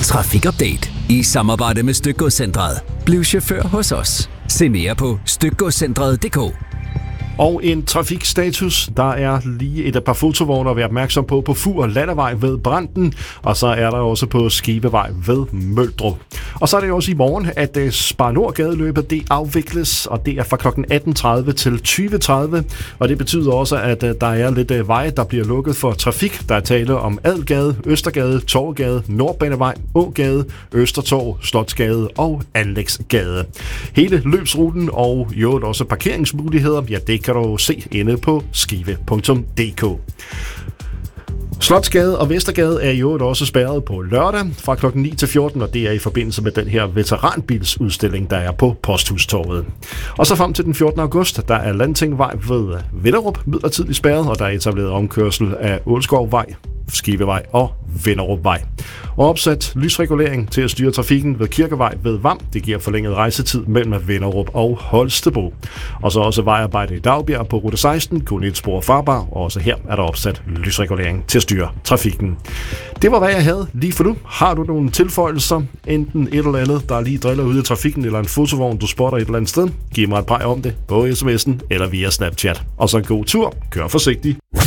Trafikupdate i samarbejde med Stykgodscentret. Bliv chauffør hos os. Se mere på stykgodscentret.dk. Og en trafikstatus. Der er lige et par fotovogne at være opmærksom på Fur Landevej ved Branden, og så er der også på Skivevej ved Møldrup. Og så er det jo også i morgen, at Spar Nord gadeløbet det afvikles, og det er fra kl. 18.30 til 20.30, og det betyder også, at der er lidt veje, der bliver lukket for trafik. Der er tale om Adelgade, Østergade, Torvegade, Nordbanevej, Ågade, Østertorv, Slotsgade og Anlægsgade. Hele løbsruten og jo også parkeringsmuligheder, ja, det kan du se inde på skive.dk. Slotsgade og Vestergade er jo også spærret på lørdag fra kl. 9 til 14, og det er i forbindelse med den her veteranbilsudstilling, der er på Posthustorvet. Og så frem til den 14. august, der er Landtingvej ved Vinderup midlertidigt spærret, og der er etableret omkørsel af Ålskovvej, Skivevej og Vinderupvej. Og opsat lysregulering til at styre trafikken ved Kirkevej ved Vam. Det giver forlænget rejsetid mellem Vinderup og Holstebro. Og så også vejarbejde i Dagbjerg på rute 16, kun et spor farbar, og også her er der opsat lysregulering til at styre trafikken. Det var, hvad jeg havde lige for nu. Har du nogle tilføjelser, enten et eller andet, der lige driller ude i trafikken, eller en fotovogn, du spotter et eller andet sted, giv mig et præg om det på sms'en eller via Snapchat. Og så en god tur. Kør forsigtigt.